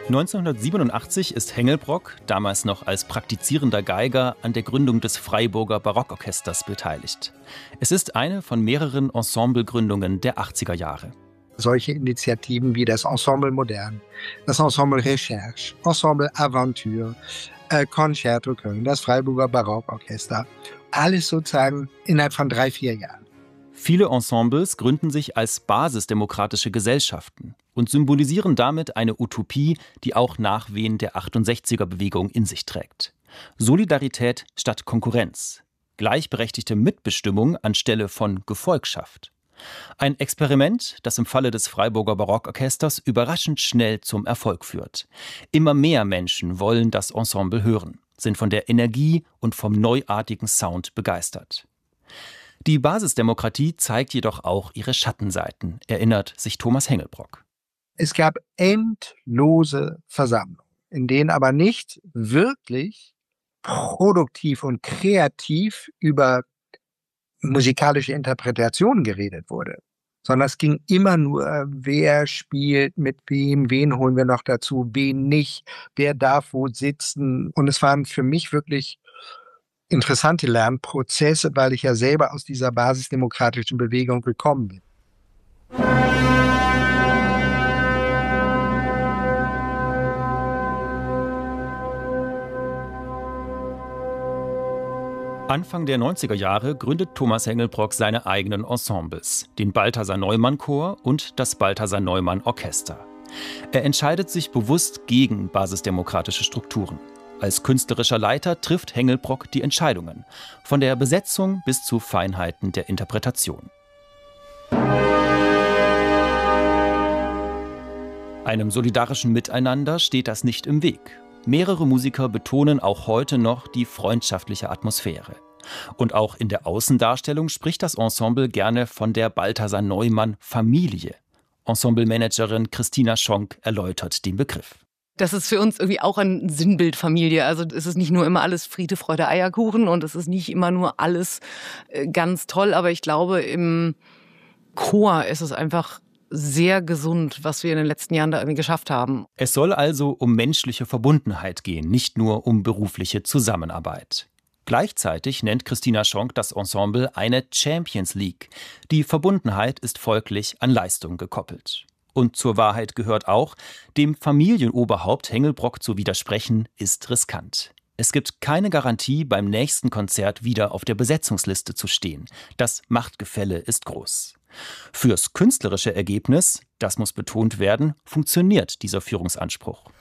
1987 ist Hengelbrock, damals noch als praktizierender Geiger, an der Gründung des Freiburger Barockorchesters beteiligt. Es ist eine von mehreren Ensemblegründungen der 80er Jahre. Solche Initiativen wie das Ensemble Modern, das Ensemble Recherche, Ensemble Aventure, Concerto Köln, das Freiburger Barockorchester, alles sozusagen innerhalb von 3-4 Jahren. Viele Ensembles gründen sich als basisdemokratische Gesellschaften und symbolisieren damit eine Utopie, die auch Nachwehen der 68er-Bewegung in sich trägt. Solidarität statt Konkurrenz, gleichberechtigte Mitbestimmung anstelle von Gefolgschaft. Ein Experiment, das im Falle des Freiburger Barockorchesters überraschend schnell zum Erfolg führt. Immer mehr Menschen wollen das Ensemble hören, sind von der Energie und vom neuartigen Sound begeistert. Die Basisdemokratie zeigt jedoch auch ihre Schattenseiten, erinnert sich Thomas Hengelbrock. Es gab endlose Versammlungen, in denen aber nicht wirklich produktiv und kreativ über musikalische Interpretation geredet wurde, sondern es ging immer nur, wer spielt mit wem, wen holen wir noch dazu, wen nicht, wer darf wo sitzen. Und es waren für mich wirklich interessante Lernprozesse, weil ich ja selber aus dieser basisdemokratischen Bewegung gekommen bin. Anfang der 90er Jahre gründet Thomas Hengelbrock seine eigenen Ensembles, den Balthasar-Neumann-Chor und das Balthasar-Neumann-Orchester. Er entscheidet sich bewusst gegen basisdemokratische Strukturen. Als künstlerischer Leiter trifft Hengelbrock die Entscheidungen, von der Besetzung bis zu Feinheiten der Interpretation. Einem solidarischen Miteinander steht das nicht im Weg. Mehrere Musiker betonen auch heute noch die freundschaftliche Atmosphäre. Und auch in der Außendarstellung spricht das Ensemble gerne von der Balthasar-Neumann-Familie. Ensemblemanagerin Christina Schonk erläutert den Begriff. Das ist für uns irgendwie auch ein Sinnbild Familie. Also es ist nicht nur immer alles Friede, Freude, Eierkuchen und es ist nicht immer nur alles ganz toll. Aber ich glaube, im Chor ist es einfach sehr gesund, was wir in den letzten Jahren da irgendwie geschafft haben. Es soll also um menschliche Verbundenheit gehen, nicht nur um berufliche Zusammenarbeit. Gleichzeitig nennt Christina Schonk das Ensemble eine Champions League. Die Verbundenheit ist folglich an Leistung gekoppelt. Und zur Wahrheit gehört auch, dem Familienoberhaupt Hengelbrock zu widersprechen, ist riskant. Es gibt keine Garantie, beim nächsten Konzert wieder auf der Besetzungsliste zu stehen. Das Machtgefälle ist groß. Fürs künstlerische Ergebnis, das muss betont werden, funktioniert dieser Führungsanspruch.